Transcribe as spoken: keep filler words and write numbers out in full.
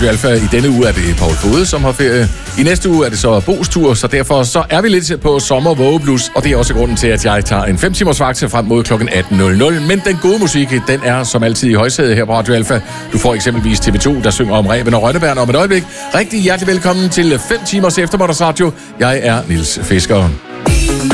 Radio Alpha. I denne uge er det Paul Fode, som har ferie. I næste uge er det så Bo's tur, så derfor så er vi lidt på sommer-vågeblus. Og det er også grunden til, at jeg tager en fem timers vagt frem mod klokken atten nul nul. Men den gode musik, den er som altid i højsædet her på Radio Alpha. Du får eksempelvis T V to, der synger om Reben og Rønnebærne om et øjeblik. Rigtig hjertelig velkommen til fem timers eftermiddagsradio. Jeg er Niels Fisker.